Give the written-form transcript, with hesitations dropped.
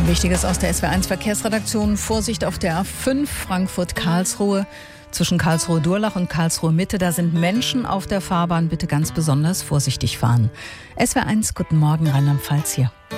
Wichtiges aus der SWR1 Verkehrsredaktion. Vorsicht auf der A5 Frankfurt-Karlsruhe. Zwischen Karlsruhe-Durlach und Karlsruhe-Mitte, da sind Menschen auf der Fahrbahn. Bitte ganz besonders vorsichtig fahren. SWR1, guten Morgen, Rheinland-Pfalz hier.